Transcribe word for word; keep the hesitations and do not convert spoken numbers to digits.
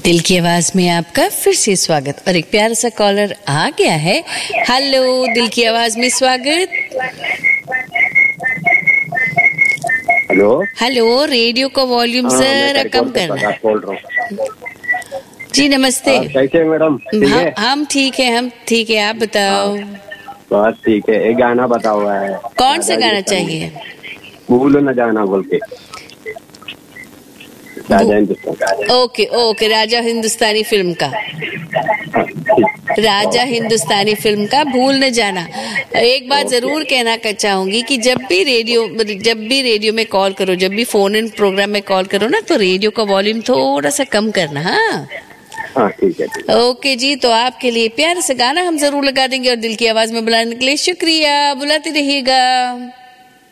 दिल की आवाज में आपका फिर से स्वागत। और एक प्यारा सा कॉलर आ गया है। हेलो, दिल की आवाज में स्वागत। हेलो हेलो, रेडियो का वॉल्यूम जरा कम करना है। बोल रहा हूँ। जी नमस्ते। कैसे मैडम? ठीक हम है, हम ठीक है, हम ठीक है, आप बताओ। बस ठीक है। एक गाना बता हुआ है। कौन सा गाना चाहिए? भूल न जाना बोल के, राजा Hindustan. Okay okay, Raja Hindustani film का, राजा हिंदुस्तानी फिल्म का भूल न जाना। एक बात जरूर कहना चाहूंगी कि जब भी रेडियो जब भी रेडियो में कॉल करो, जब भी फोन इन प्रोग्राम में कॉल करो ना, तो रेडियो का वॉल्यूम थोड़ा सा कम करना। हाँ हाँ ठीक है, ठीक है। ओके जी, तो आपके लिए प्यार से गाना हम जरूर लगा देंगे और दिल की आवाज में बुलाने के लिए शुक्रिया। बुलाते रहिएगा।